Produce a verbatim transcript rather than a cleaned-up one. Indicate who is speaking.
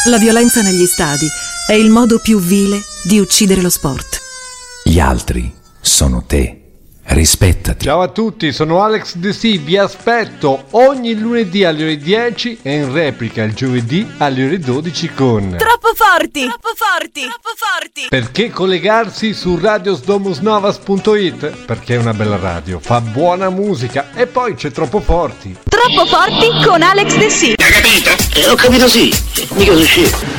Speaker 1: La violenza negli stadi è il modo più vile di uccidere lo sport.
Speaker 2: Gli altri sono te. Rispettati.
Speaker 3: Ciao a tutti, sono Alex De Sì, vi aspetto ogni lunedì alle ore dieci e in replica il giovedì alle ore dodici con
Speaker 1: Troppo forti! Troppo forti! Troppo forti!
Speaker 3: Perché collegarsi su radiosdomusnovas punto it? Perché è una bella radio, fa buona musica e poi c'è Troppo Forti.
Speaker 1: Troppo forti con Alex De Sì.
Speaker 4: Hai capito? Eh, ho capito sì, mica so scemo.